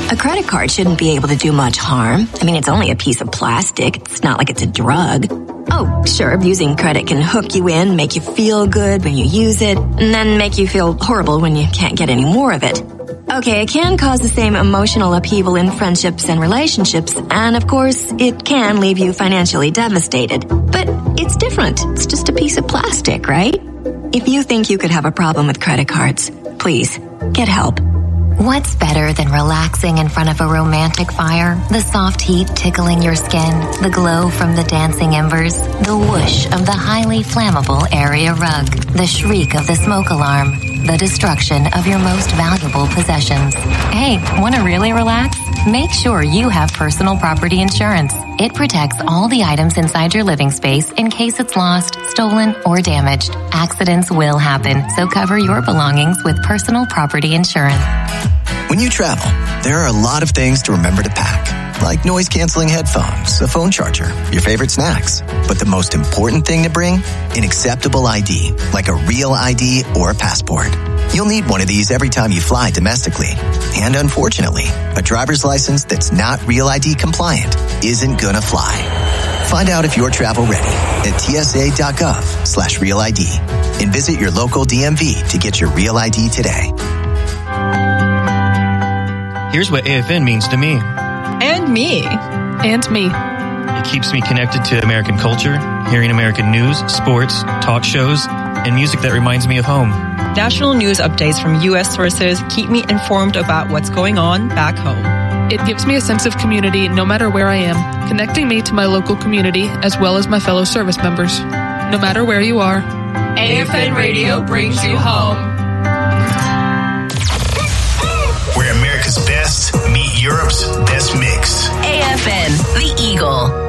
A credit card shouldn't be able to do much harm. I mean, it's only a piece of plastic. It's not like it's a drug. Oh, sure, using credit can hook you in, make you feel good when you use it, and then make you feel horrible when you can't get any more of it. Okay, it can cause the same emotional upheaval in friendships and relationships, and of course, it can leave you financially devastated. But it's different. It's just a piece of plastic, right? If you think you could have a problem with credit cards, please, get help. What's better than relaxing in front of a romantic fire? The soft heat tickling your skin, the glow from the dancing embers, the whoosh of the highly flammable area rug, the shriek of the smoke alarm, the destruction of your most valuable possessions. Hey, want to really relax? Make sure you have personal property insurance. It protects all the items inside your living space in case it's lost, stolen, or damaged. Accidents will happen, so cover your belongings with personal property insurance. When you travel, there are a lot of things to remember to pack, like noise-canceling headphones, a phone charger, your favorite snacks. But the most important thing to bring? An acceptable ID, like a real ID or a passport. You'll need one of these every time you fly domestically. And unfortunately, a driver's license that's not Real ID compliant isn't gonna fly. Find out if you're travel ready at tsa.gov/Real ID and visit your local DMV to get your Real ID today. Here's what AFN means to me. And me. And me. It keeps me connected to American culture, hearing American news, sports, talk shows, and music that reminds me of home. National news updates from U.S. sources keep me informed about what's going on back home. It gives me a sense of community no matter where I am, connecting me to my local community as well as my fellow service members. No matter where you are, AFN Radio brings you home. Where America's best meet Europe's best mix. AFN, The Eagle.